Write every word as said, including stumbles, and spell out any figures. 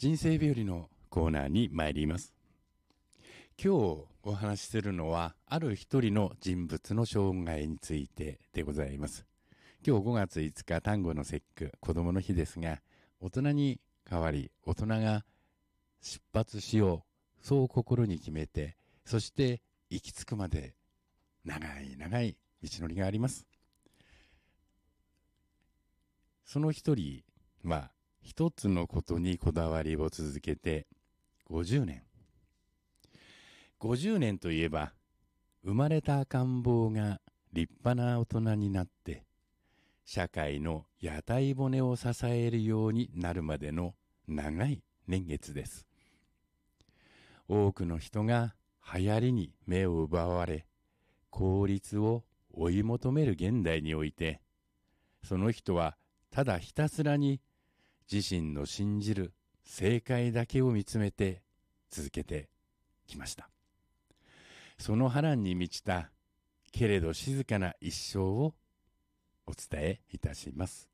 人生日和のコーナーに参ります。今日お話しするのは、ある一人の人物の生涯についてでございます。今日ごがついつか、端午の節句、子供の日ですが、大人に変わり、大人が出発しよう、そう心に決めて、そして行き着くまで長い長い道のりがあります。その一人は、一つのことにこだわりを続けてごじゅうねん。ごじゅうねんといえば、生まれた赤ん坊が立派な大人になって、社会の屋台骨を支えるようになるまでの長い年月です。多くの人が流行りに目を奪われ、効率を追い求める現代において、その人はただひたすらに自身の信じる正解だけを見つめて続けてきました。その波乱に満ちたけれど静かな一生をお伝えいたします。